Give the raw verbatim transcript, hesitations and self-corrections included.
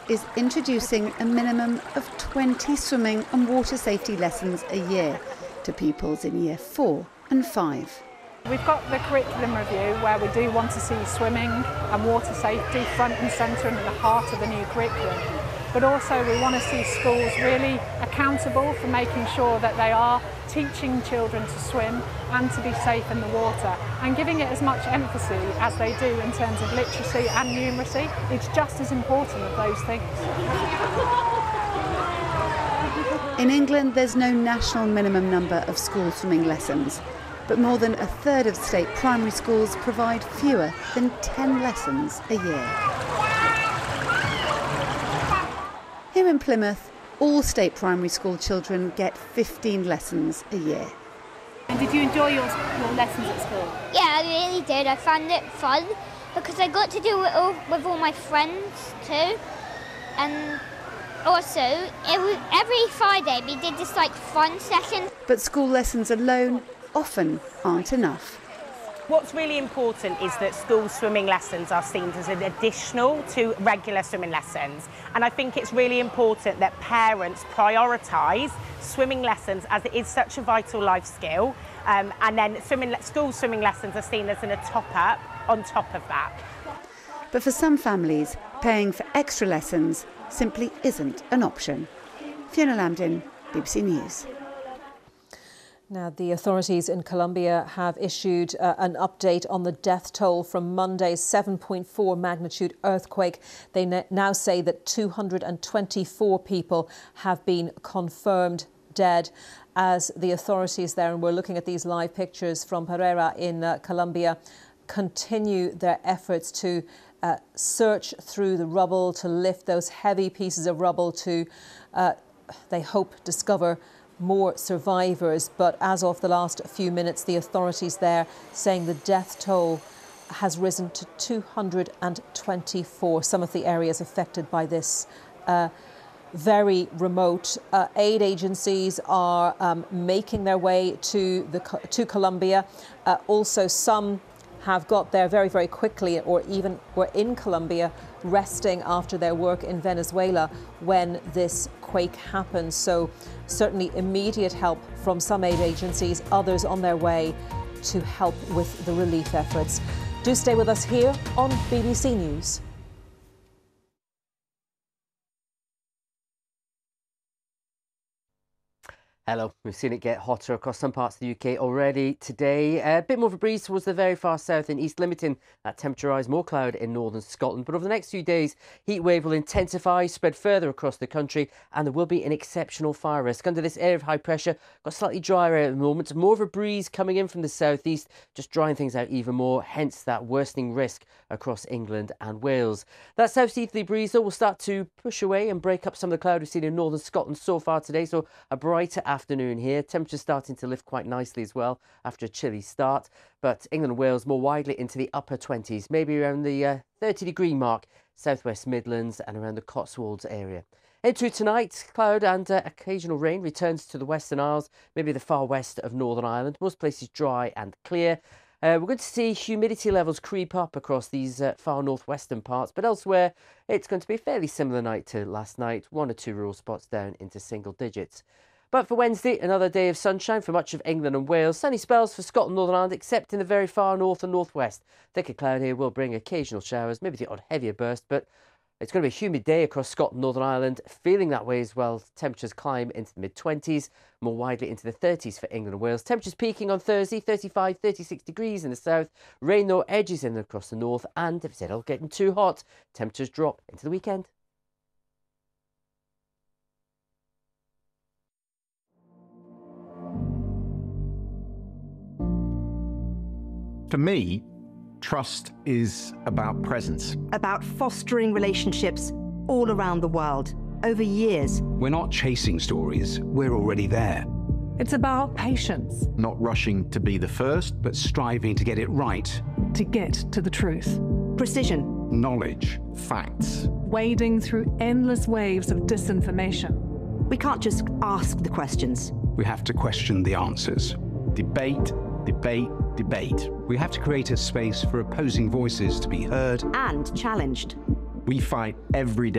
is introducing a minimum of twenty swimming and water safety lessons a year to pupils in year four and five. We've got the curriculum review where we do want to see swimming and water safety front and centre and at the heart of the new curriculum. But also we want to see schools really accountable for making sure that they are teaching children to swim and to be safe in the water and giving it as much emphasis as they do in terms of literacy and numeracy. It's just as important as those things. In England, there's no national minimum number of school swimming lessons, but more than a third of state primary schools provide fewer than ten lessons a year. Here in Plymouth, all state primary school children get fifteen lessons a year. And did you enjoy your, your lessons at school? Yeah, I really did. I found it fun because I got to do it all with all my friends too. And also, it was, every Friday we did this like fun session. But school lessons alone often aren't enough. What's really important is that school swimming lessons are seen as an additional to regular swimming lessons. And I think it's really important that parents prioritise swimming lessons as it is such a vital life skill. Um, and then swimming, school swimming lessons are seen as an, a top-up on top of that. But for some families, paying for extra lessons simply isn't an option. Fiona Lambdin, B B C News. Now, the authorities in Colombia have issued uh, an update on the death toll from Monday's seven point four magnitude earthquake. They now say that two hundred twenty-four people have been confirmed dead, as the authorities there, and we're looking at these live pictures from Pereira in uh, Colombia, continue their efforts to uh, search through the rubble, to lift those heavy pieces of rubble, to, uh, they hope, discover more survivors. But as of the last few minutes, the authorities there saying the death toll has risen to two hundred twenty-four. Some of the areas affected by this uh, very remote. Uh, aid agencies are um, making their way to the to Colombia. Uh, also, some have got there very, very quickly, or even were in Colombia resting after their work in Venezuela when this quake happened. So certainly immediate help from some aid agencies, others on their way to help with the relief efforts. Do stay with us here on B B C News. Hello. We've seen it get hotter across some parts of the U K already today. A bit more of a breeze towards the very far south in East, limiting that temperature rise, more cloud in northern Scotland. But over the next few days, heat wave will intensify, spread further across the country, and there will be an exceptional fire risk. Under this area of high pressure, got slightly drier at the moment, more of a breeze coming in from the southeast, just drying things out even more, hence that worsening risk across England and Wales. That south-easterly breeze, though, will start to push away and break up some of the cloud we've seen in northern Scotland so far today, so a brighter afternoon here. Temperatures starting to lift quite nicely as well after a chilly start, but England and Wales more widely into the upper twenties, maybe around the uh, thirty degree mark, southwest Midlands and around the Cotswolds area. Into tonight, cloud and uh, occasional rain returns to the Western Isles, maybe the far west of Northern Ireland. Most places dry and clear. Uh, we're going to see humidity levels creep up across these uh, far northwestern parts, but elsewhere it's going to be a fairly similar night to last night, one or two rural spots down into single digits. But for Wednesday, another day of sunshine for much of England and Wales. Sunny spells for Scotland and Northern Ireland, except in the very far north and northwest. Thicker cloud here will bring occasional showers, maybe the odd heavier burst, but it's going to be a humid day across Scotland and Northern Ireland, feeling that way as well. Temperatures climb into the mid twenties, more widely into the thirties for England and Wales. Temperatures peaking on Thursday, thirty-five, thirty-six degrees in the south. Rain, though, edges in across the north, and if it's all getting too hot, temperatures drop into the weekend. For me, trust is about presence. About fostering relationships all around the world, over years. We're not chasing stories, we're already there. It's about patience. Not rushing to be the first, but striving to get it right. To get to the truth. Precision. Knowledge. Facts. Wading through endless waves of disinformation. We can't just ask the questions. We have to question the answers. Debate, debate, debate. We have to create a space for opposing voices to be heard and challenged. We fight every day.